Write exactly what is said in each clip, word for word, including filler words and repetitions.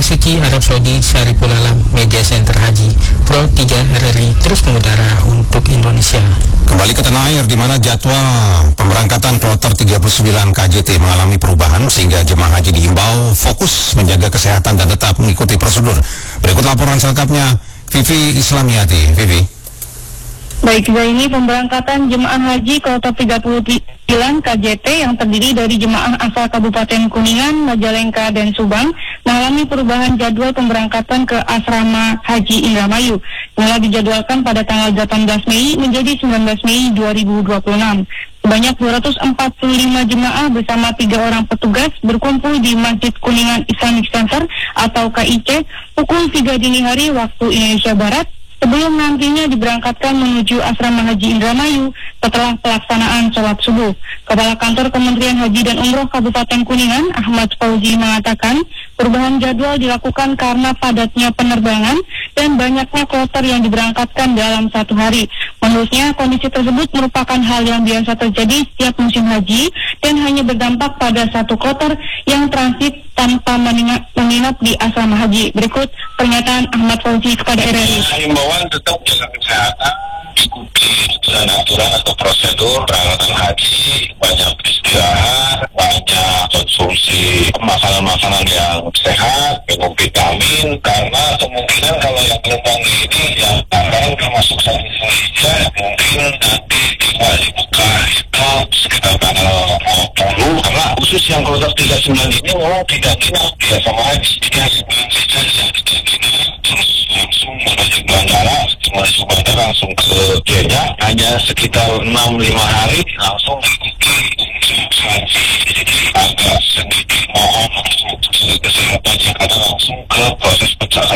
Tanah Suci Arab Saudi Syariful Alam, Media Center Haji Pro tiga R R I terus mengudara untuk Indonesia. Kembali ke tanah air, di mana jadwal pemberangkatan kloter tiga puluh sembilan K J T mengalami perubahan sehingga jemaah haji diimbau fokus menjaga kesehatan dan tetap mengikuti prosedur. Berikut laporan selengkapnya Vivi Islamiati. Vivi. Baik, ini pemberangkatan jemaah haji kloter tiga puluh sembilan K J T yang terdiri dari jemaah asal Kabupaten Kuningan, Majalengka, dan Subang mengalami perubahan jadwal pemberangkatan ke asrama Haji Indramayu. Mulai dijadwalkan pada tanggal delapan belas Mei menjadi sembilan belas Mei dua ribu dua puluh enam. Sebanyak dua ratus empat puluh lima jemaah bersama tiga orang petugas berkumpul di Masjid Kuningan Islamic Center atau K I C pukul tiga dini hari waktu Indonesia Barat, sebelum nantinya diberangkatkan menuju asrama Haji Indramayu setelah pelaksanaan sholat subuh. Kepala Kantor Kementerian Haji dan Umroh Kabupaten Kuningan, Ahmad Fauzi, mengatakan perubahan jadwal dilakukan karena padatnya penerbangan dan banyaknya kloter yang diberangkatkan dalam satu hari. Menurutnya, kondisi tersebut merupakan hal yang biasa terjadi setiap musim haji dan hanya berdampak pada satu kloter yang transit tanpa menginap, menginap di asrama haji. Berikut pernyataan Ahmad Fauzi kepada R R I. Himbauan tetap jaga kesehatan, ikuti aturan atau prosedur peralatan haji, banyak istirahat, banyak konsumsi makanan-makanan yang sehat, minum vitamin, karena kemungkinan kalau yang penumpang ini yang akan termasuk satu Indonesia mungkin nanti tinggal dibuka itu sekitar tanggal dua puluh, karena khusus yang kloter tiga puluh sembilan ini mau tidak minat dia sama haji, dia sebulan saja yang tidak minat terus langsung menuju bandara, menuju bandara langsung ke Jeddah, hanya sekitar enam lima hari langsung mengikuti haji. Jadi agak sedikit mohon untuk kesehatan karena langsung ke proses pencarian.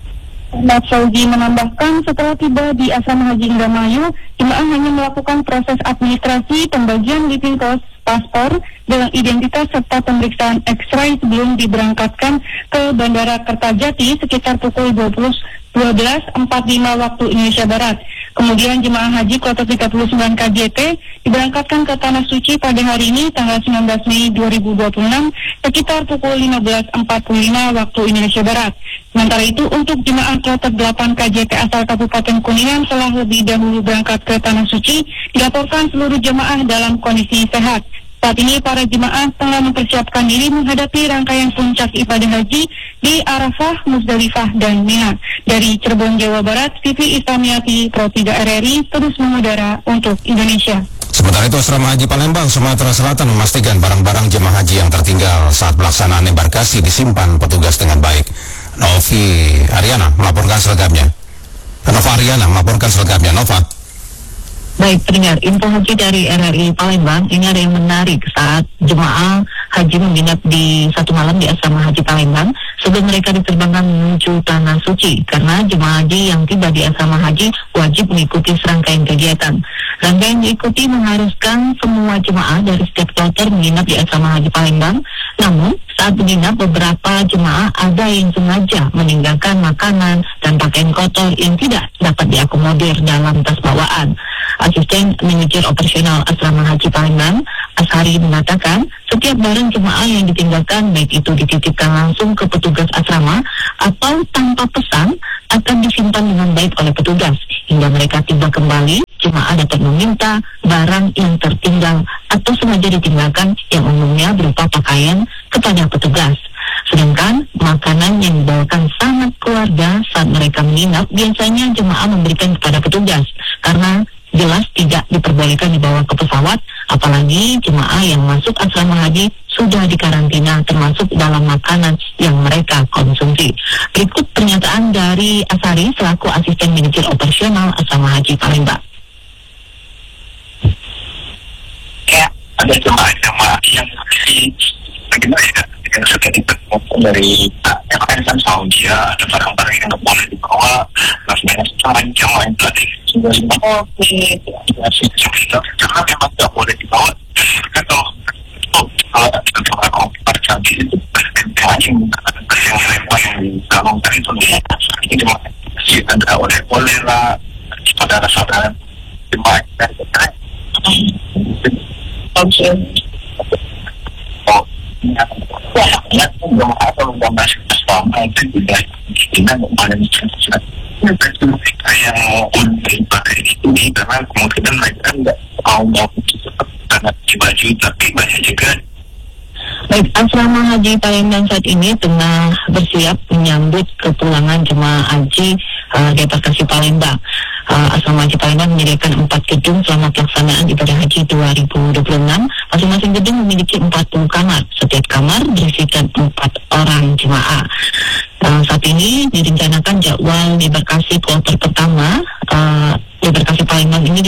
Ahmad Fauzi menambahkan setelah tiba di asrama Haji Indramayu, jemaah hanya melakukan proses administrasi, pembagian living cost, paspor, dengan identitas serta pemeriksaan X-ray sebelum diberangkatkan ke Bandara Kertajati sekitar pukul dua belas empat puluh lima waktu Indonesia Barat. Kemudian jemaah haji kloter tiga puluh sembilan K J T diberangkatkan ke Tanah Suci pada hari ini tanggal sembilan belas Mei dua ribu dua puluh enam sekitar pukul lima belas empat puluh lima waktu Indonesia Barat. Sementara itu untuk jemaah kloter delapan K J T asal Kabupaten Kuningan telah lebih dahulu berangkat ke Tanah Suci, dilaporkan seluruh jemaah dalam kondisi sehat. Saat ini para jemaah tengah mempersiapkan diri menghadapi rangkaian puncak ibadah haji di Arafah, Muzdalifah, dan Mina. Dari Cirebon, Jawa Barat, Vivi Islamiati, Pro tiga R R I, terus mengudara untuk Indonesia. Sementara itu, Asrama Haji Palembang, Sumatera Selatan memastikan barang-barang jemaah haji yang tertinggal saat pelaksanaan embarkasi disimpan petugas dengan baik. Novi Ariana melaporkan selengkapnya. Nova Ariana melaporkan selengkapnya. Nova. Baik, pendengar, info haji dari R R I Palembang, ini ada yang menarik saat jemaah haji menginap di satu malam di asrama Haji Palembang sebelum mereka diterbangkan menuju Tanah Suci, karena jemaah haji yang tiba di asrama haji wajib mengikuti serangkaian kegiatan. Rangkaian diikuti mengharuskan semua jemaah dari setiap kloter menginap di asrama Haji Palembang. Namun, saat menginap, beberapa jemaah ada yang sengaja meninggalkan makanan dan pakaian kotor yang tidak dapat diakomodir dalam tas bawaan. Asisten Manajer Operasional Asrama Haji Palembang, Ashari, mengatakan setiap barang jemaah yang ditinggalkan, baik itu dititipkan langsung ke petugas asrama atau tanpa pesan, akan disimpan dengan baik oleh petugas hingga mereka tiba kembali. Jemaah dapat meminta barang yang tertinggal atau sengaja ditinggalkan yang umumnya berupa pakaian kepada petugas. Sedangkan makanan yang dibawakan sanak keluarga saat mereka menginap biasanya jemaah memberikan kepada petugas karena jelas tidak diperbolehkan dibawa ke pesawat, apalagi jemaah yang masuk asrama haji sudah dikarantina termasuk dalam makanan yang mereka konsumsi. Berikut pernyataan dari Asari selaku Asisten Manajer Operasional Asrama Haji Palembang. Ya, ada jemaah-jemaah yang masih bagaimana ya, yang sudah ditemukan dari yang kan Saudi, ada barang-barang yang nggak boleh dibawa, rasanya sama jemaah yang tadi sudah dibawa, masih sudah karena memang nggak boleh dibawa. Atau kalau ada komputer canggih itu yang yang lempar yang digabungkan itu ini cuma masih ada oleh-oleh lah, saudara-saudara jemaah dan Oke. Oh, ya, ya, belum apa belum masih lama itu juga dengan paling cepat. Mereka yang beribadah ini karena kemungkinan mereka nggak mau mau karena baju, tapi banyak juga. Baik, asrama haji Palembang saat ini tengah bersiap menyambut kepulangan jemaah haji uh, di embarkasi Palembang. Uh, asrama haji Palembang menyediakan empat gedung selama pelaksanaan ibadah haji dua ribu dua puluh enam. Masing-masing gedung memiliki empat puluh kamar. Setiap kamar berisikan empat orang jemaah. Uh, saat ini direncanakan jadwal embarkasi kloter pertama uh, embarkasi Palembang ini